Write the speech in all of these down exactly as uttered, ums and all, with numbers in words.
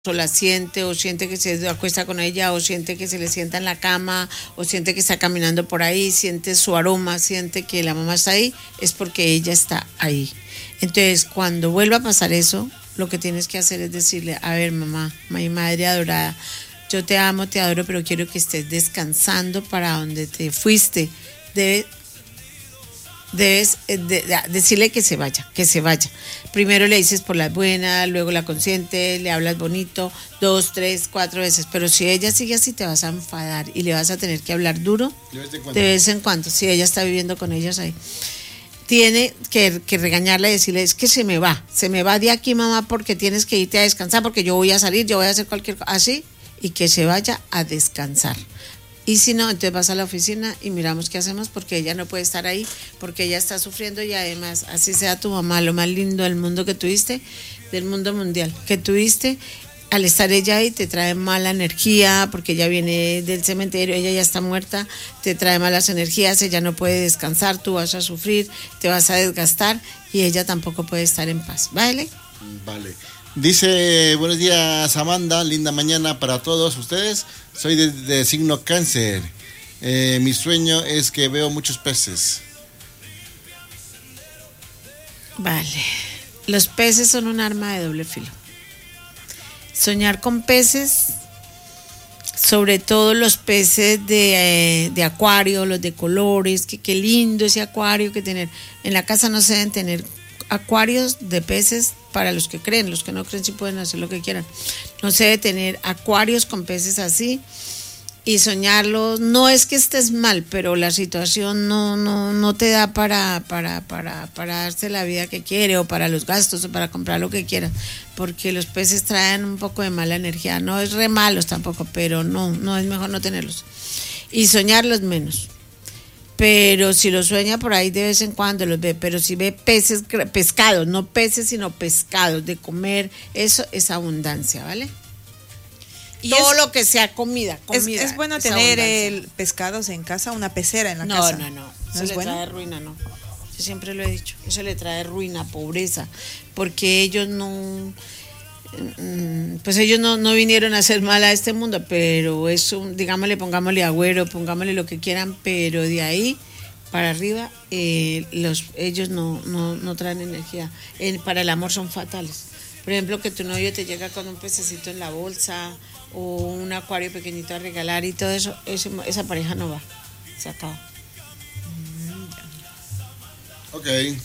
o la siente, o siente que se acuesta con ella, o siente que se le sienta en la cama, o siente que está caminando por ahí, siente su aroma, siente que la mamá está ahí, es porque ella está ahí. Entonces, cuando vuelva a pasar eso, lo que tienes que hacer es decirle, a ver, mamá, mi madre adorada, yo te amo, te adoro, pero quiero que estés descansando para donde te fuiste. Debe, debes de, de, decirle que se vaya, que se vaya. Primero le dices por las buenas, luego la consientes, le hablas bonito, dos, tres, cuatro veces. Pero si ella sigue así, te vas a enfadar y le vas a tener que hablar duro de vez en cuando, de vez en cuando si ella está viviendo con ellos ahí. Tiene que, que regañarla y decirle, es que se me va, se me va de aquí, mamá, porque tienes que irte a descansar, porque yo voy a salir, yo voy a hacer cualquier cosa, así, y que se vaya a descansar. Y si no, entonces vas a la oficina y miramos qué hacemos, porque ella no puede estar ahí, porque ella está sufriendo, y además, así sea tu mamá, lo más lindo del mundo que tuviste, del mundo mundial que tuviste, al estar ella ahí te trae mala energía, porque ella viene del cementerio, ella ya está muerta, te trae malas energías, ella no puede descansar, tú vas a sufrir, te vas a desgastar, y ella tampoco puede estar en paz, ¿vale? Vale. Dice, buenos días Amanda, linda mañana para todos ustedes, soy de, de signo cáncer, eh, mi sueño es que veo muchos peces. Vale, los peces son un arma de doble filo. Soñar con peces, sobre todo los peces de, eh, de acuario, los de colores, que qué lindo ese acuario que tener. En la casa no se deben tener acuarios de peces para los que creen, los que no creen sí pueden hacer lo que quieran. No se debe tener acuarios con peces así y soñarlos. No es que estés mal, pero la situación no, no, no te da para, para, para, para darse la vida que quiere, o para los gastos, o para comprar lo que quieras, porque los peces traen un poco de mala energía. No es re malos tampoco, pero no, no es mejor no tenerlos. Y soñarlos menos. Pero si lo sueña por ahí de vez en cuando los ve, pero si ve peces, pescados, no peces sino pescados, de comer, eso es abundancia, ¿vale? Y todo es, lo que sea comida, comida. Es, es bueno es tener el pescados en casa, una pecera en la no, casa. No, no, no, eso ¿No es le bueno? trae ruina, no. Yo siempre lo he dicho, eso le trae ruina, pobreza, porque ellos no... pues ellos no, no vinieron a hacer mal a este mundo, pero es un, digámosle, pongámosle agüero, pongámosle lo que quieran, pero de ahí para arriba eh, los, ellos no, no, no traen energía. Eh, para el amor son fatales. Por ejemplo, que tu novio te llega con un pececito en la bolsa o un acuario pequeñito a regalar y todo eso, ese, esa pareja no va, se acaba. Ok.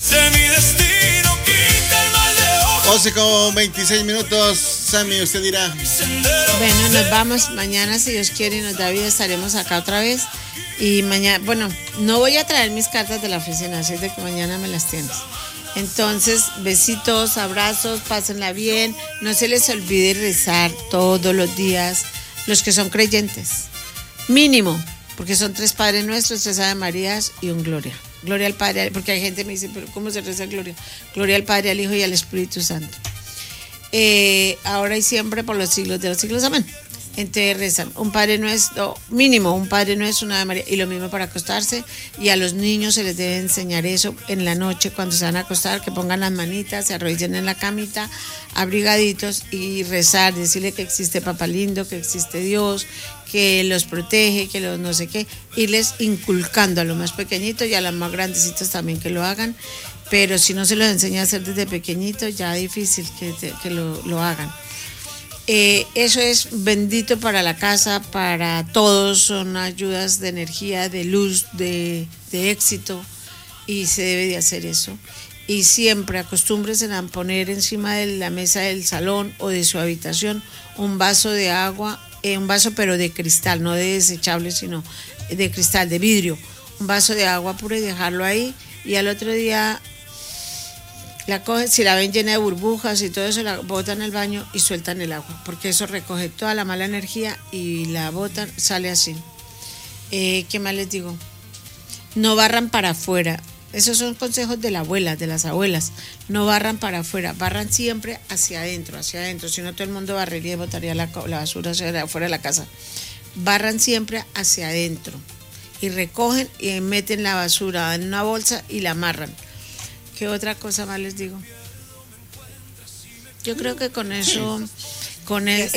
once con veintiséis minutos, Sammy, usted dirá. Bueno, nos vamos. Mañana, si Dios quiere y nos da vida, estaremos acá otra vez. Y mañana, bueno, no voy a traer mis cartas de la oficina, así de que mañana me las tienes. Entonces, besitos, abrazos, pásenla bien. No se les olvide rezar todos los días, los que son creyentes. Mínimo, porque son tres Padres Nuestros, tres Ave Marías y un Gloria. Gloria al Padre, porque hay gente que me dice, pero ¿cómo se reza Gloria? Gloria al Padre, al Hijo y al Espíritu Santo. Eh, ahora y siempre, por los siglos de los siglos, amén. Entonces rezan un Padre Nuestro, mínimo un Padre Nuestro, una Ave María, y lo mismo para acostarse. Y a los niños se les debe enseñar eso en la noche cuando se van a acostar, que pongan las manitas, se arrodillen en la camita, abrigaditos, y rezar, decirle que existe Papá Lindo, que existe Dios, que los protege, que los no sé qué, irles inculcando a los más pequeñitos y a los más grandecitos también que lo hagan. Pero si no se los enseña a hacer desde pequeñitos, ya es difícil que, te, que lo, lo hagan. Eh, eso es bendito para la casa, para todos, son ayudas de energía, de luz, de, de éxito, y se debe de hacer eso. Y siempre acostúmbrense a poner encima de la mesa del salón o de su habitación un vaso de agua, eh, un vaso pero de cristal, no de desechable, sino de cristal, de vidrio, un vaso de agua pura, y dejarlo ahí, y al otro día la cogen, si la ven llena de burbujas y todo eso, la botan al baño y sueltan el agua, porque eso recoge toda la mala energía y la botan, sale así. Eh, ¿Qué más les digo? No barran para afuera. Esos son consejos de la abuela, de las abuelas. No barran para afuera, barran siempre hacia adentro, hacia adentro. Si no, todo el mundo barrería y botaría la, la basura hacia afuera de la casa. Barran siempre hacia adentro y recogen y meten la basura en una bolsa y la amarran. ¿Qué otra cosa más les digo? Yo creo que con eso con el,